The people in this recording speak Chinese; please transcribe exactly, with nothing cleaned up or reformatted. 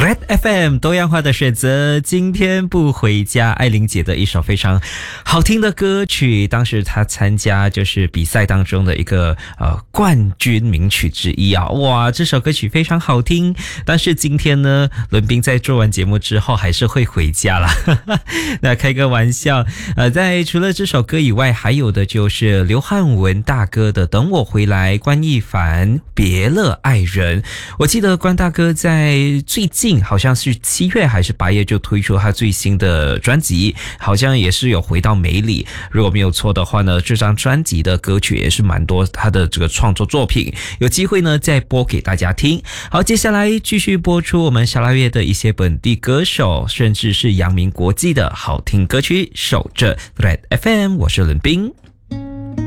Red F M 多样化的选择，今天不回家，艾琳姐的一首非常好听的歌曲，当时她参加就是比赛当中的一个呃冠军名曲之一啊，哇，这首歌曲非常好听。但是今天呢，伦斌在做完节目之后还是会回家啦，那开个玩笑。呃，在除了这首歌以外，还有的就是刘汉文大哥的《等我回来》，关亦凡《别了爱人》。我记得关大哥在最近好像是七月还是八月就推出他最新的专辑，好像也是有回到美里，如果没有错的话呢，这张专辑的歌曲也是蛮多他的这个创作作品，有机会呢再播给大家听。好，接下来继续播出我们沙拉越的一些本地歌手，甚至是扬名国际的好听歌曲，守着 Red F M， 我是伦斌。